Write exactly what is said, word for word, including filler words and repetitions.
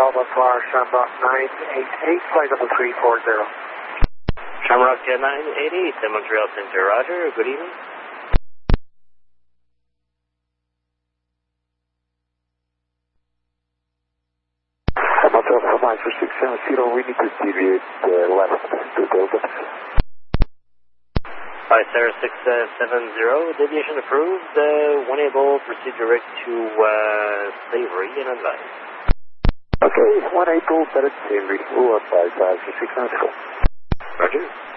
Montreal Shamrock nine eight eight, flight level three four zero. Shamrock nine eight eight, Montreal Center, roger, good evening. Montreal five six seven zero, we need to deviate uh, left to Delta. Alright, Sarah six seven zero, deviation approved, uh, one able, proceed direct to uh, Savory and advise. Okay, one able, better Savory, who advise five six seven zero. Roger.